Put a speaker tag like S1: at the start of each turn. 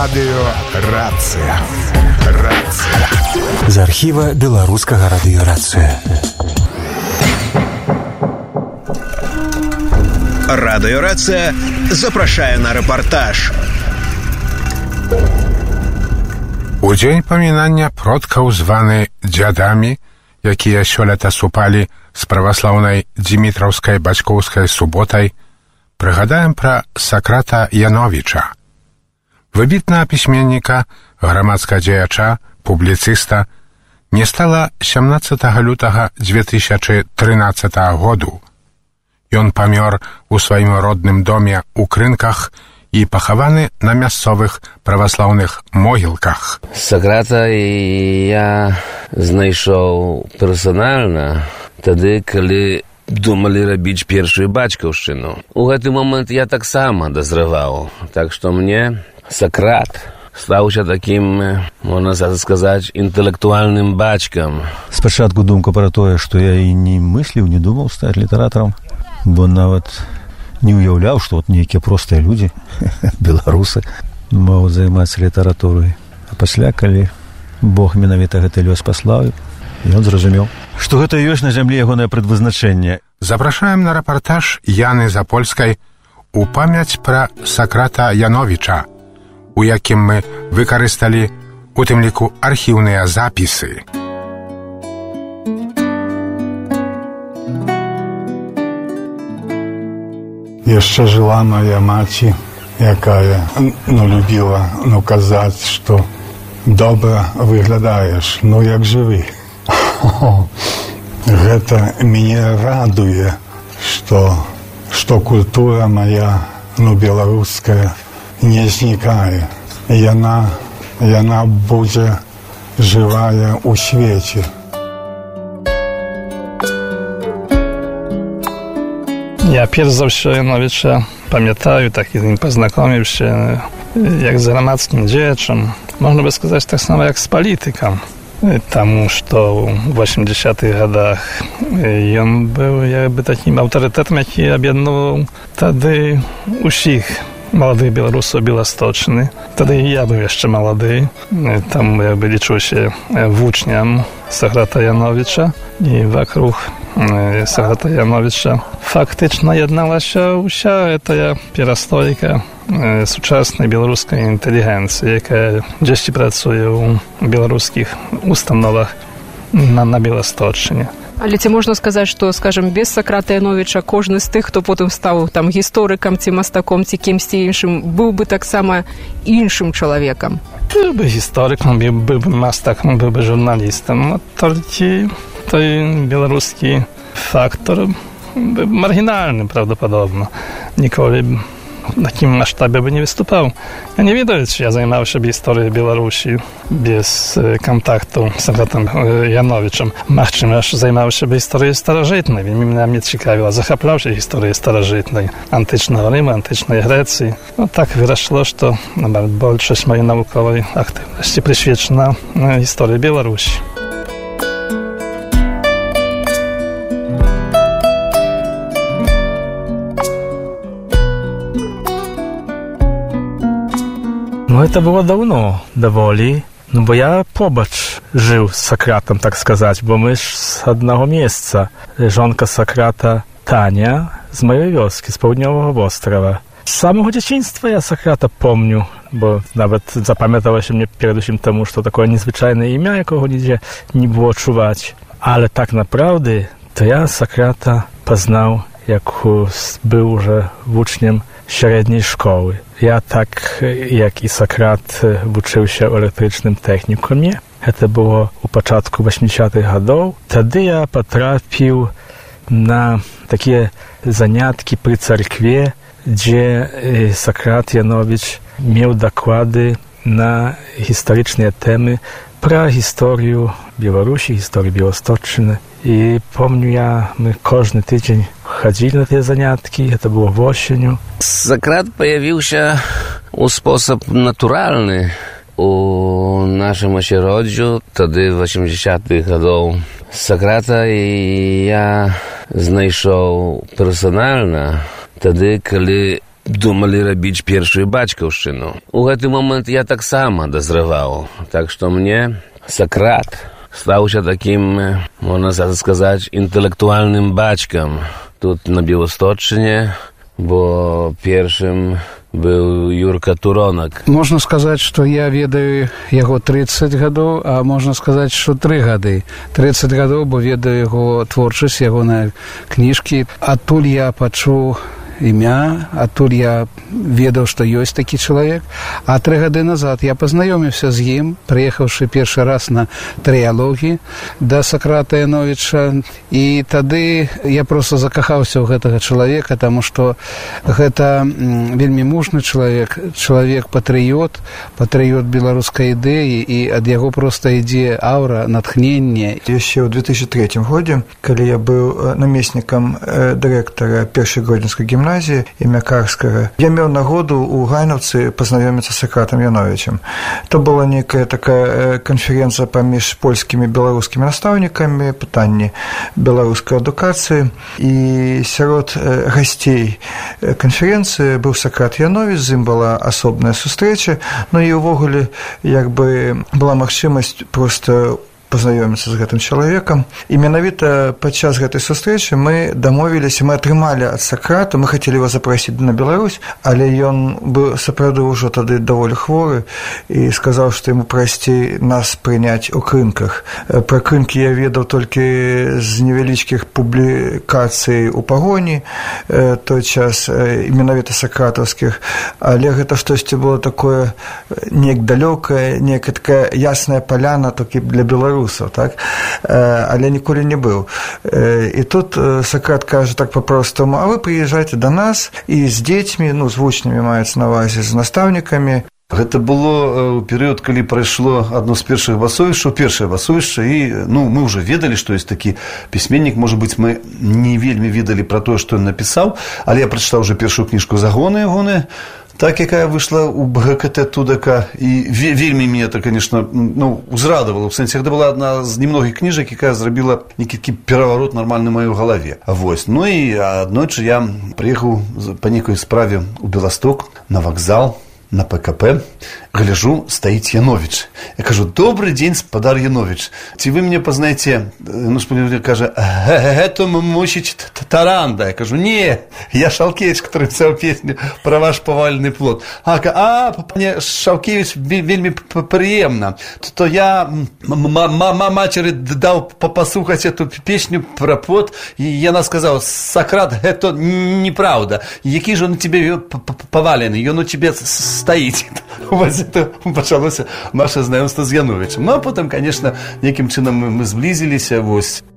S1: Радыёрацыя.
S2: З архіва беларускага радыёрацыя.
S3: Радыёрацыя запрашае на рэпартаж.
S1: У дзень памінання продкаў, званы дзядамі, якія сёлета супалі з праваслаўнай дзімітраўскай бацькоўскай суботай, прыгадаем пра Сакрата Яновіча. Выбітнага пісьменніка, грамадскага дзеяча, публіцыста, не стала 17 лютага 2013 году. Ён памёр у сваім родным доме ў Крынках і пахаваны на мясцовых праваслаўных могілках.
S4: Сакрата я знайшоў персанальна тады, калі думалі рабіць першую бацькаўшчыну. У гэты момант я таксама дазрываў, так што мне Сакрат стаўся такім, можна сказаць, інтэлектуальным бацькам.
S5: Спачатку думка пра тое, што я і не мысліў, не думаў стаць літаратарам, бо нават не уяўляў, што вот нейкія простыя людзі, беларусы, могуць займацца літаратурай. А пасля, калі Бог менавіта гэты лёс паслаў, ён зразумеў, што гэта ёсць на зямлі ягонае прадвызначэнне.
S1: Запрашаем на рэпартаж Яны Запольскай у памяць пра Сакрата Яновіча, у якім мы выкарысталі у тым ліку архіўныя запісы.
S6: Яшчэ жыла моя маці, якая любіла казаць, што добра выглядаеш, як жывы. Гэта мяне радуе, што культура моя, беларуская, не знікае. Яна будзе жывая ў свеце.
S7: Ja pierwszy za все Janowicza pamiętаю, taki z nim poznakomił się jak z gramadzkim dzieciom. Można by сказать tak samo jak z polityką. Тому что в 80-х годах он был jakby takim autorytetem, jaki об'єднував тоді усіх молодых белорусов Білосточny. Wtedy ja był jeszcze młody. Tam jakby liczył się włóczniam Sokrata Janowicza i wokół Sokrata Janowicza faktycznie jednała się ta pierastojka współczesnej białoruskiej inteligencji, jaka gdzieś pracuje w białoruskich ustanowach na Білостоczynie.
S8: Але ці можна сказаць, што, скажам, без Сакрата Яновіча кожны з тых, хто потым стаў там гісторыкам ці мастаком ці кімсьці іншым, быў бы таксама іншым чалавекам?
S7: Był by historykiem, był by mastakiem, był by żurnalistą. Толькі той białoruski faktor był marginalny prawdopodobnie. Nikoли w takim masштабie by nie wystупał. Ja nie wiedziałem, czy ja zajmował się historią Białorusi bez kontaktu z Sakratem Janowiczem. Machczym aż zajmował się historią starożytnej, więc mnie ciekawiło, zachaplał się historią starożytnej, antycznego Rzymu, antycznej Grecji. No tak wyraziło, że to większość mojej naukowej aktywności przyświecona historii Białorusi. No to było dawno, dowoli, no bo ja pobacz żył z Sakratem, tak сказать, bo my z jednego miejsca. Żonka Sakrata Tania z mojej wioski, z południowego Ostrowa. Z samego dzieciństwa ja Sakrata pomniu, bo nawet zapamiętało się mnie przede temu, że to takie niezwyczajne imię, jakiego nigdzie nie było czuwać. Ale tak naprawdę to ja Sakrata poznał, jak był już uczniem średniej szkoły. Ja tak jak i Sakrat uczył się w elektrycznym technikumie. To było u początku 80-tych lat. Wtedy ja potrafił na takie zaniatki przy cerkwie, gdzie Sakrat Janowicz miał dokłady na historyczne temy про historię Białorusi, historię Białostoczyny. I pomnю my każdy tydzień chodzili na te zaniatki, to było w осенью.
S4: Sokrat pojawił się w sposób naturalny u naszym ośrodku, wtedy w 80-tych latach. Sokrata ja znajszał personalnie wtedy, kiedy думалі рабіць першую бацькаўшчыну. У гэты момант я таксама дазрываў. Так што мне Сакрат стаўся такім, можна сказаць, інтэлектуальным бацькам тут на Беласточчыне, бо першым быў Юрка Туронак.
S9: Можна сказаць, што я ведаю яго 30 гадоў, а можна сказаць, што 3 гады. 30 гадоў, бо ведаю яго творчасць, ягоныя кніжкі. Адтуль я пачуў імя, адтуль я ведаў, што ёсць такі чалавек. А 3 гады назад я пазнаёміўся з ім, прыехаўшы першы раз на трыялогі да Сакрата Яновіча. І тады я проста закахаўся ў гэтага чалавека, таму што гэта вельмі мужны чалавек, чалавек-патрыёт, патрыёт беларускай ідэі, і ад яго проста ідзе аўра, натхненне.
S10: Яшчэ ў 2003 годзе, калі я быў намеснікам дырэктара першай гродзенскай гімназіі імя Карскага, я меў нагоду ў Гайнаўцы пазнаёміцца з Сакратам Яновічам. То была нейкая такая канферэнцыя паміж польскімі і беларускімі настаўнікамі, пытанні беларускай адукацыі, і сярод гасцей канферэнцыі быў Сакрат Яновіч, з ім была асобная сустрэча, ну і ўвогуле як бы была магчымасць проста пазнаёміцца з гэтым чалавекам. І менавіта падчас гэтай сустрэчы мы дамовіліся, мы атрымалі ад Сакрата, мы хацелі его запрасіць на Беларусь, але ён быў сапраўды ўжо тады даволі хворы і сказаў, што яму прасцей нас прыняць у крынках. Пра крынкі я ведаў толькі з невялічкіх публікацый у пагоні той час, і менавіта сакратаўскіх, але гэта штосьці было такое неяк далёкае, неяк такая ясная паляна толькі для беларусаў, так? Але ніколі не быў. І тут Сакрат кажа так па-простаму: а вы прыязджайце да нас і з дзецьмі, ну, з вучнямі маецца на ўвазе, з настаўнікамі.
S11: Гэта было ў перыяд, калі прайшло адно з першых басовішчаў, першае басовішча, і ну, мы ўжо ведалі, што ёсць такі пісьменнік. Можа быць, мы не вельмі ведалі пра тое, што ён напісаў, але я прачытаў уже першую кніжку «Загоны ягоныя», так, якая выйшла ў БГКТ Тудака, і вельмі мяне это, конечно, ну, узрадавала. В сэнсе, гэта была адна з немногіх кніжак, якая зрабіла нейкі такі пераварот нармальны ў маёй галаве. Вось. Ну і аднойчы я прыехаў па нейкай справе ў Беласток на вакзал, на ПКП, гляжу, стаіць Яновіч. Я кажу: добрый дзень, спадар Яновіч. Ці вы мяне пазнаеце? Ну, спадар кажа: гэта мусіць Таранда. Я кажу: не, я Шалкевіч, который пісаў песню пра ваш павалены плод. Пане Шалкевіч, вельмі прыемна. То я мацеры даў паслухаць эту песню пра плод, і яна сказала: Сакрат, гэта неправда. Які ж он тебе павалены? Ён у тебе стаіць. Вось это пачалося наше знаёмства з Яновічам. Ну, а потым, конечно, некім чынам мы зблізіліся, вось.